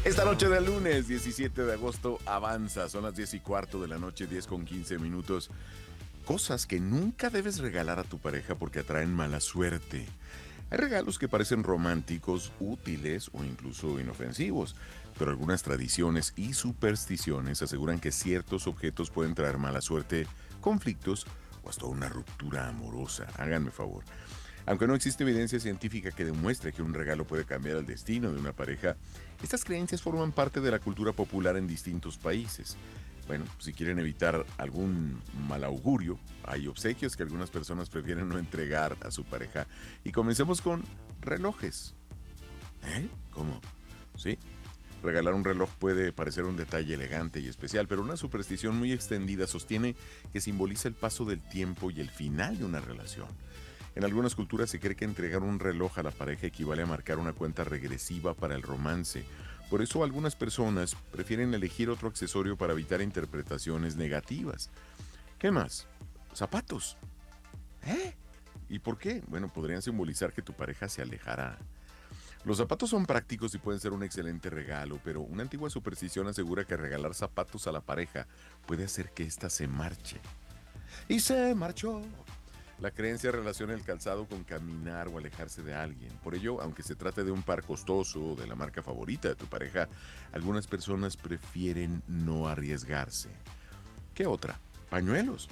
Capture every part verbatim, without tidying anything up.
Esta noche del lunes diecisiete de agosto avanza, son las diez y cuarto de la noche, diez con quince minutos. Cosas que nunca debes regalar a tu pareja porque atraen mala suerte. Hay regalos que parecen románticos, útiles o incluso inofensivos, pero algunas tradiciones y supersticiones aseguran que ciertos objetos pueden traer mala suerte, conflictos o hasta una ruptura amorosa. Háganme favor. Aunque no existe evidencia científica que demuestre que un regalo puede cambiar el destino de una pareja, estas creencias forman parte de la cultura popular en distintos países. Bueno, si quieren evitar algún mal augurio, hay obsequios que algunas personas prefieren no entregar a su pareja. Y comencemos con relojes. ¿Eh? ¿Cómo? Sí. Regalar un reloj puede parecer un detalle elegante y especial, pero una superstición muy extendida sostiene que simboliza el paso del tiempo y el final de una relación. En algunas culturas se cree que entregar un reloj a la pareja equivale a marcar una cuenta regresiva para el romance. Por eso algunas personas prefieren elegir otro accesorio para evitar interpretaciones negativas. ¿Qué más? Zapatos. ¿Eh? ¿Y por qué? Bueno, podrían simbolizar que tu pareja se alejará. Los zapatos son prácticos y pueden ser un excelente regalo, pero una antigua superstición asegura que regalar zapatos a la pareja puede hacer que ésta se marche. Y se marchó. La creencia relaciona el calzado con caminar o alejarse de alguien. Por ello, aunque se trate de un par costoso o de la marca favorita de tu pareja, algunas personas prefieren no arriesgarse. ¿Qué otra? Pañuelos.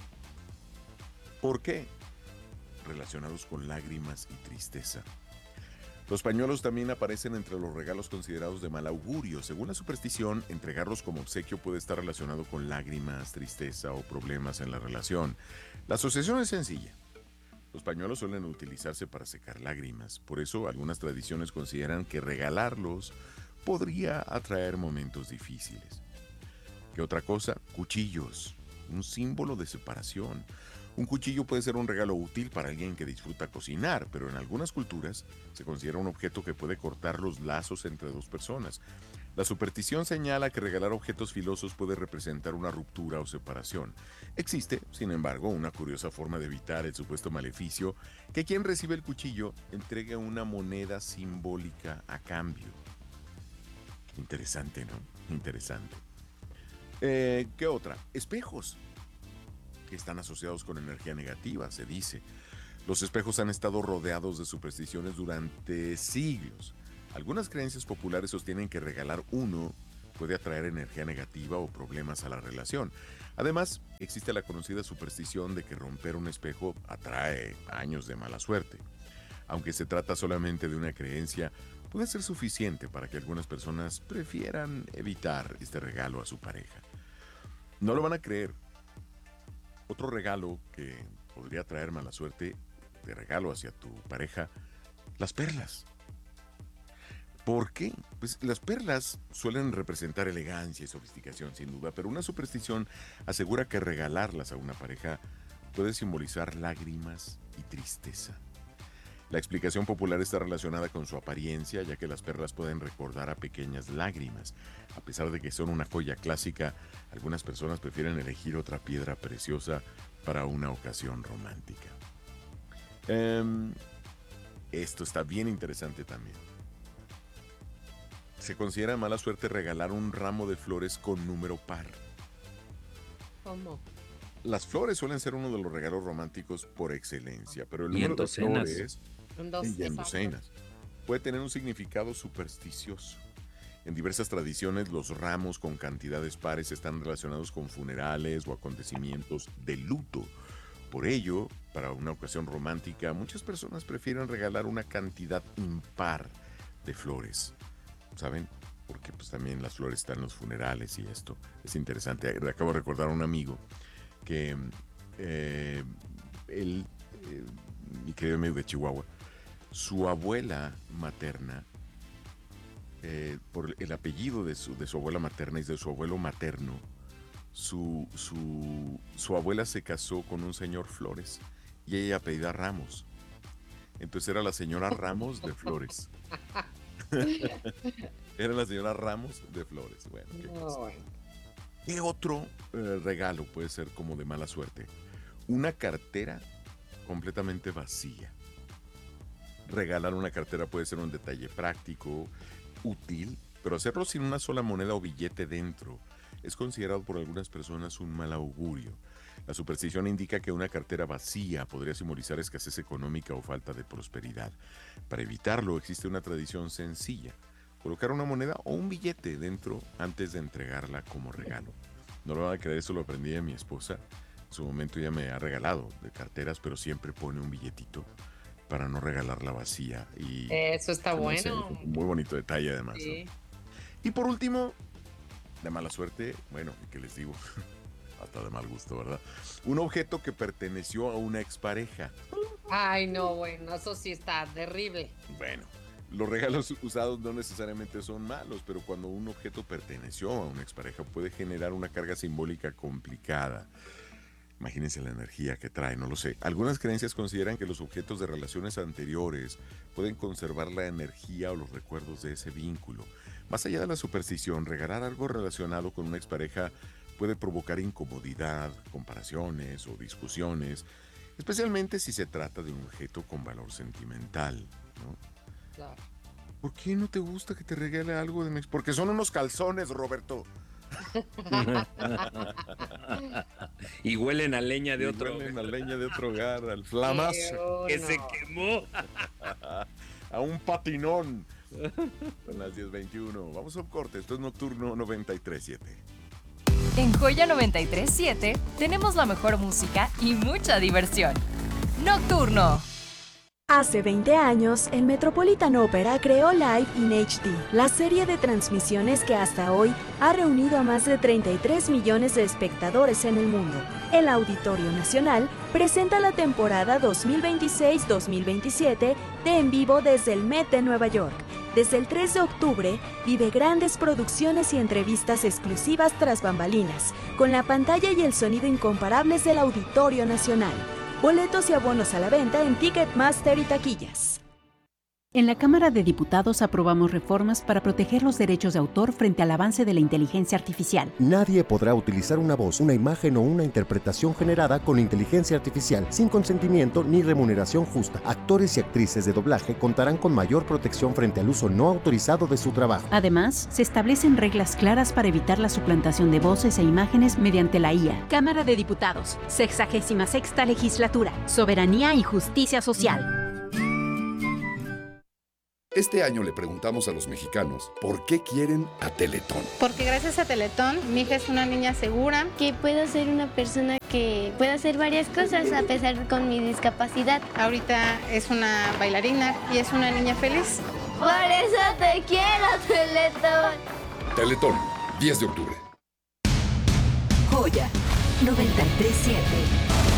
¿Por qué? Relacionados con lágrimas y tristeza. Los pañuelos también aparecen entre los regalos considerados de mal augurio. Según la superstición, entregarlos como obsequio puede estar relacionado con lágrimas, tristeza o problemas en la relación. La asociación es sencilla. Los pañuelos suelen utilizarse para secar lágrimas, por eso algunas tradiciones consideran que regalarlos podría atraer momentos difíciles. ¿Qué otra cosa? Cuchillos, un símbolo de separación. Un cuchillo puede ser un regalo útil para alguien que disfruta cocinar, pero en algunas culturas se considera un objeto que puede cortar los lazos entre dos personas. La superstición señala que regalar objetos filosos puede representar una ruptura o separación. Existe, sin embargo, una curiosa forma de evitar el supuesto maleficio, que quien recibe el cuchillo entregue una moneda simbólica a cambio. Interesante, ¿no? Interesante. Eh, ¿Qué otra? Espejos, que están asociados con energía negativa, se dice. Los espejos han estado rodeados de supersticiones durante siglos. Algunas creencias populares sostienen que regalar uno puede atraer energía negativa o problemas a la relación. Además, existe la conocida superstición de que romper un espejo atrae años de mala suerte. Aunque se trata solamente de una creencia, puede ser suficiente para que algunas personas prefieran evitar este regalo a su pareja. No lo van a creer. Otro regalo que podría traer mala suerte de regalo hacia tu pareja, las perlas. ¿Por qué? Pues las perlas suelen representar elegancia y sofisticación, sin duda, pero una superstición asegura que regalarlas a una pareja puede simbolizar lágrimas y tristeza. La explicación popular está relacionada con su apariencia, ya que las perlas pueden recordar a pequeñas lágrimas. A pesar de que son una joya clásica, algunas personas prefieren elegir otra piedra preciosa para una ocasión romántica. Um, esto está bien interesante también. Se considera mala suerte regalar un ramo de flores con número par. ¿Cómo? Las flores suelen ser uno de los regalos románticos por excelencia, pero el Y en número de docenas. flores, Un dos, y en exacto. docenas, puede tener un significado supersticioso. En diversas tradiciones, los ramos con cantidades pares están relacionados con funerales o acontecimientos de luto. Por ello, para una ocasión romántica, muchas personas prefieren regalar una cantidad impar de flores. ¿Saben? Porque pues también las flores están en los funerales y esto es interesante. Acabo de recordar a un amigo que eh, él, eh, mi querido amigo de Chihuahua, su abuela materna, eh, por el apellido de su, de su abuela materna y de su abuelo materno, su, su, su abuela se casó con un señor Flores y ella apellida Ramos. Entonces era la señora Ramos de Flores. Era la señora Ramos de Flores. Bueno, qué cosa. No, bueno. ¿Qué otro eh, regalo puede ser como de mala suerte? Una cartera completamente vacía. Regalar una cartera puede ser un detalle práctico, útil, pero hacerlo sin una sola moneda o billete dentro es considerado por algunas personas un mal augurio. La superstición indica que una cartera vacía podría simbolizar escasez económica o falta de prosperidad. Para evitarlo existe una tradición sencilla: colocar una moneda o un billete dentro antes de entregarla como regalo. No lo van a creer, eso lo aprendí de mi esposa. En su momento ella me ha regalado de carteras, pero siempre pone un billetito para no regalarla vacía. Y Eso está bueno. Un muy bonito detalle además, Sí. ¿no? Y por último, de mala suerte, bueno, ¿qué les digo? Hasta de mal gusto, ¿verdad? Un objeto que perteneció a una expareja. Ay, no, bueno, eso sí está terrible. Bueno, los regalos usados no necesariamente son malos, pero cuando un objeto perteneció a una expareja puede generar una carga simbólica complicada. Imagínense la energía que trae, no lo sé. Algunas creencias consideran que los objetos de relaciones anteriores pueden conservar la energía o los recuerdos de ese vínculo. Más allá de la superstición, regalar algo relacionado con una expareja puede provocar incomodidad, comparaciones o discusiones, especialmente si se trata de un objeto con valor sentimental, ¿no? Claro. ¿Por qué no te gusta que te regale algo de mi ex? Porque son unos calzones, Roberto. Y huelen a leña de Y otro. huelen a leña de otro hogar, al flamazo, Que no. se quemó. a un patinón. Son las diez veintiuno. Vamos a un corte. Esto es Nocturno noventa y tres punto siete. En Joya noventa y tres punto siete tenemos la mejor música y mucha diversión. Nocturno. Hace veinte años, el Metropolitan Opera creó Live in H D, la serie de transmisiones que hasta hoy ha reunido a más de treinta y tres millones de espectadores en el mundo. El Auditorio Nacional presenta la temporada dos mil veintiséis dos mil veintisiete de En Vivo desde el Met de Nueva York. Desde el tres de octubre, vive grandes producciones y entrevistas exclusivas tras bambalinas, con la pantalla y el sonido incomparables del Auditorio Nacional. Boletos y abonos a la venta en Ticketmaster y taquillas. En la Cámara de Diputados aprobamos reformas para proteger los derechos de autor frente al avance de la inteligencia artificial. Nadie podrá utilizar una voz, una imagen o una interpretación generada con inteligencia artificial sin consentimiento ni remuneración justa. Actores y actrices de doblaje contarán con mayor protección frente al uso no autorizado de su trabajo. Además, se establecen reglas claras para evitar la suplantación de voces e imágenes mediante la I A. Cámara de Diputados, sexagésima sexta Legislatura, Soberanía y Justicia Social. Este año le preguntamos a los mexicanos por qué quieren a Teletón. Porque gracias a Teletón, mi hija es una niña segura. Que puedo ser una persona que pueda hacer varias cosas a pesar con mi discapacidad. Ahorita es una bailarina y es una niña feliz. Por eso te quiero, Teletón. Teletón, diez de octubre. Joya noventa y tres punto siete.